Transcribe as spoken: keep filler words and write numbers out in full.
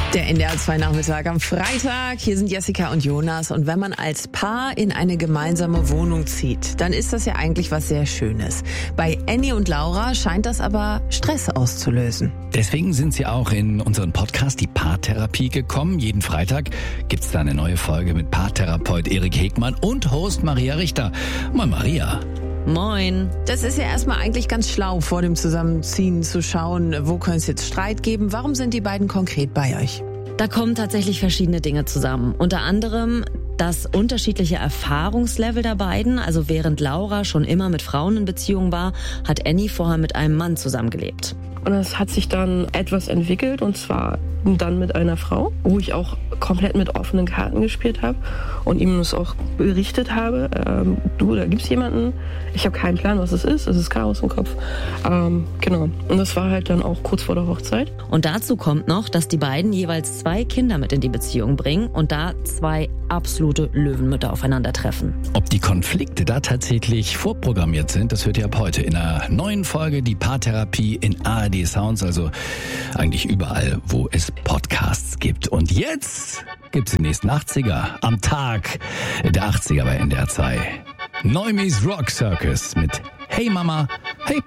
Der N D R zwei Nachmittag am Freitag. Hier sind Jessica und Jonas. Und wenn man als Paar in eine gemeinsame Wohnung zieht, dann ist das ja eigentlich was sehr Schönes. Bei Annie und Laura scheint das aber Stress auszulösen. Deswegen sind sie auch in unseren Podcast, die Paartherapie, gekommen. Jeden Freitag gibt's da eine neue Folge mit Paartherapeut Erik Hegmann und Host Maria Richter. Moin Maria. Moin. Das ist ja erstmal eigentlich ganz schlau, vor dem Zusammenziehen zu schauen, wo könnte es jetzt Streit geben. Warum sind die beiden konkret bei euch? Da kommen tatsächlich verschiedene Dinge zusammen. Unter anderem das unterschiedliche Erfahrungslevel der beiden. Also während Laura schon immer mit Frauen in Beziehung war, hat Annie vorher mit einem Mann zusammengelebt. Und es hat sich dann etwas entwickelt, und zwar dann mit einer Frau, wo ich auch komplett mit offenen Karten gespielt habe und ihm das auch berichtet habe. Ähm, du, da gibt's jemanden, ich habe keinen Plan, was es ist, es ist Chaos im Kopf. Ähm, genau. Und das war halt dann auch kurz vor der Hochzeit. Und dazu kommt noch, dass die beiden jeweils zwei Kinder mit in die Beziehung bringen und da zwei absolute Löwenmütter aufeinandertreffen. Ob die Konflikte da tatsächlich vorprogrammiert sind, das hört ihr ab heute in einer neuen Folge, die Paartherapie in A R D Sounds, also eigentlich überall, wo es Podcasts gibt. Und jetzt gibt's die nächsten achtziger am Tag der achtziger bei N D R zwei. Neumis Rock Circus mit Hey Mama,